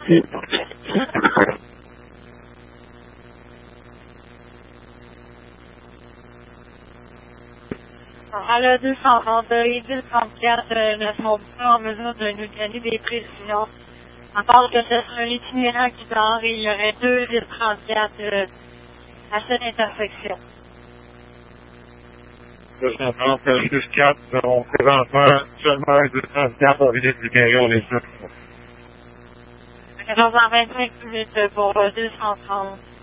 À la 232 et 234 ne sont pas en mesure de nous donner des précisions. À part que ce serait un itinérant qui dort et il y aurait 2 1034 à cette intersection. Je comprends que le 6-4, nous avons présentement seulement un 234 en visite du Guéron, les autres. 14h25 minutes pour 230.